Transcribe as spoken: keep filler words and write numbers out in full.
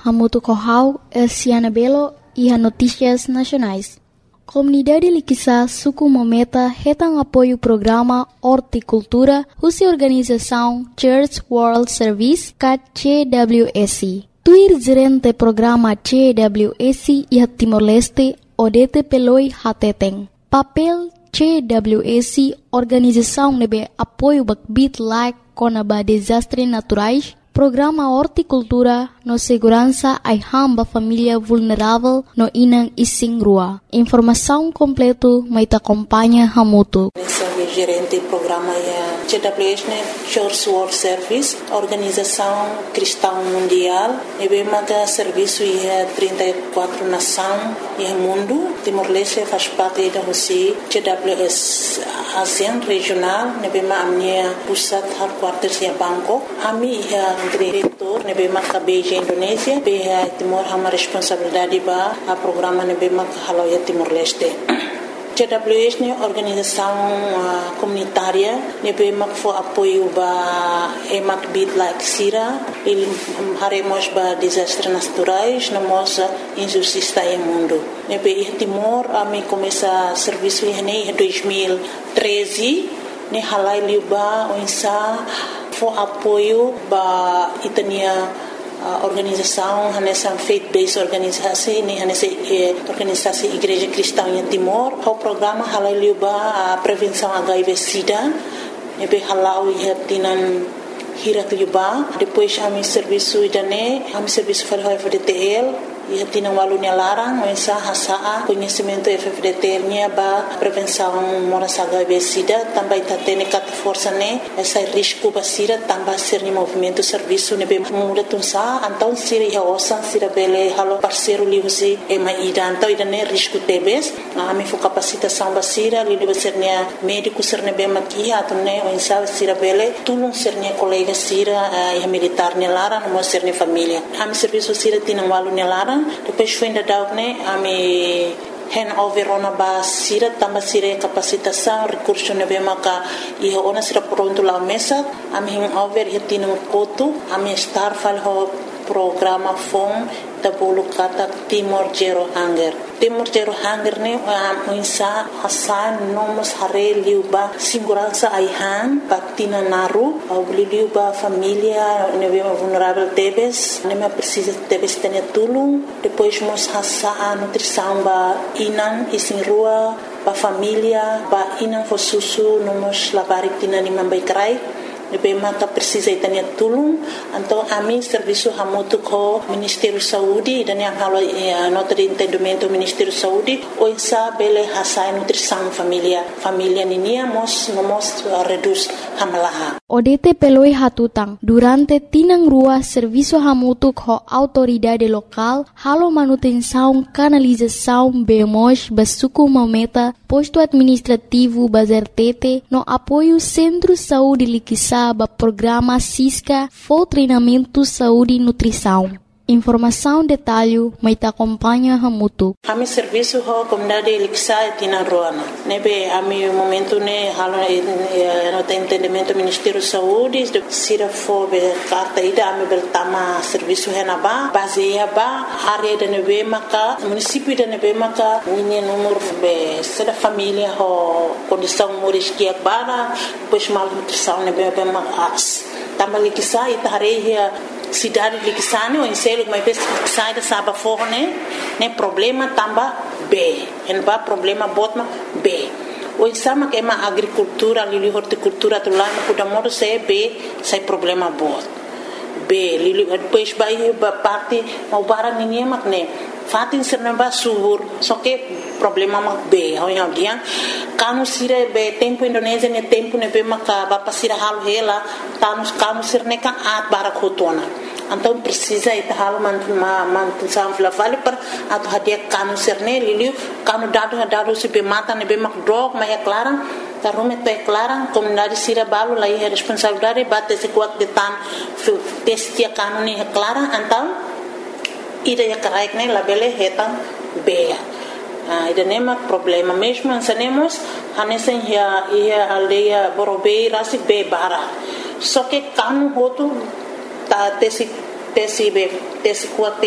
Hamutu Kohau, Elsiana Belo e a Notícias Nacionais. Comunidade Liquiçá Suku Mometa retam apoio o programa Horticultura, cuja organização Church World Service, C W S. Tuir gerente programa C W S e a Timor-Leste, Odete Peloi Hateteng. Papel C W S, organização nebe apoio bakbit like conaba desastres naturais, programa Horticultura no segurança ai hamba família vulnerável no Inang Ising Rua. Informação completo mai te acompanha Hamutu. Sou gerente do programa C W S, Church World Service, organização cristã mundial. E bem maga serviço e trinta e quatro nações e mundo. Timor-Leste faz parte da Rússia. C W S ASEAN regional. E bem maga minha pusat headquarters em Bangkok. Ami é diretor. E bem maga Beijing Indonésia. Bem Timor hama responsabilidade ba a programa e bem maga haloia Timor-Leste. C W S é organização uh, comunitária, nebe mak fo apoio ba emak bit like sira, ele haremos ba desastres naturais, namos injustiça em mundo. Nebe Timor a me começa serviço em dois mil e treze, ne halai liba onsa fo apoio ba itania Uh, organização nessa faith-based organisasi ni nessa eh, organisasi Igreja Cristã em Timor. O programa halai liuba a prevenção H I V/SIDA, nebe halau ia tinan hirat liuba. Depois a mi serviço idane, a mi serviço fal F D T L. Ia tinang walunya larang, mensa hasaa conhecimento F D T L nya ba prevenção moras H I V/SIDA, também tá tendo cat força né, essa risco basira também ser ni movimento serviço ne be muda tunsa, então sira ia osa sira bele halo parceiro liusi e mai ida, então ida ne risco tebes, a mi fo capacitação basira li liu ser ne médico ser ne be maki atu ne mensa sira bele tulung ser ne colega sira ia militar ne larang mo ser ne família. A mi serviço sira tinang walunya larang. Depois foi ainda dar né a me handover ona ba sira tamba sira capacitação recurso ne be maka e ona sira pronto lá mesa a me handover e tinha um coto a me estar fal ho programa fom da bolo kata Timor Zero Hunger. Timor Zero Hunger ne a insa hasan nomos hare liuba segurança aihan patina naru au liuba família ne be vulnerável tebes ne me precisa tebes tene tulung depois mos hasa a nutrição ba inan isin rua ba família ba inan fo susu nomos labarik tina ni mambai krai nebe maka precisa itania tulung então a mim serviço hamutu ko Ministério Saúde dan yang halo eh, nota de entendimento Ministério Saúde o insa bele hasa nutrição família família ninia mos nomos uh, reduz hamalaha. Odete peloi hatutang durante tinang rua serviço hamutu ko autoridade local halo manutenção canalização bemos basuku mometa posto administrativo bazertete no apoio Centro Saúde Liquiçá ba programa Cisca for treinamento saúde e nutrição. Informação detalhe mai te acompanha Hamutu. A mi serviço ho comunidade Liquiçá tina roana. Nebe a mi momento ne halo no tem entendimento Ministério Saúde sira fo be carta ida a mi beltama serviço henaba baseia ba área de nebe maka município de nebe maka ninha número be sera família ho condição moris que bara depois mal nutrição nebe be mas também Liquiçá ita hareia cidade de Liquiçane, o enselo que mais sai da saba forne, né problema tamba B, en ba problema botma B. O insama que é uma agricultura, ali horticultura tu lá no cuidamento se B, sai problema bot. B, li depois vai ba parte mau barang ninguém mak né. Fatin serna ba subur, só que problema mak B, ao yang dia, kanu sire be tempo Indonésia ne tempo ne be maka ba pasira hal hela, kanu kanu sirne kan at barak hotona. Então precisa ir hal mantu ma mantu sam flavali per atu hadia kanu sirne liliu kanu dado dado se be mata ne be mak drog ma ya clara. Tarume te clara comunidade sira balu lá é responsabilidade bate se kuat de tan testia kanu ni clara então ida ya karaik ne labele hetan beia. Ah, ida nema problema mesmo ansanemos hanesen ya ia aldeia borobei rasi be bara. Só que kanu hotu ta tesi tesi be tesi kuat